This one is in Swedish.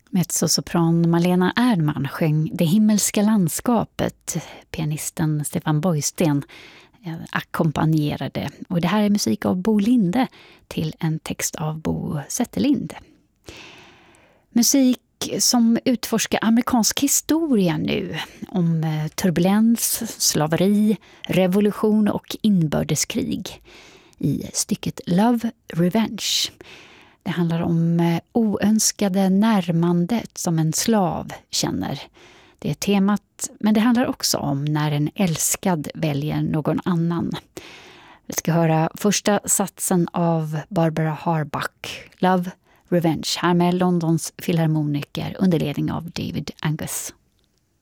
Mezzosopran Malena Erdman sjöng Det himmelska landskapet. Pianisten Stefan Borgsten ackompanjerade. Och det här är musik av Bo Linde till en text av Bo Zetterlind. Musik som utforskar amerikansk historia nu om turbulens, slaveri, revolution och inbördeskrig i stycket Love Revenge. Det handlar om oönskade närmandet som en slav känner. Det är temat, men det handlar också om när en älskad väljer någon annan. Vi ska höra första satsen av Barbara Harbach, Love Revenge, här med Londons filharmoniker under ledning av David Angus.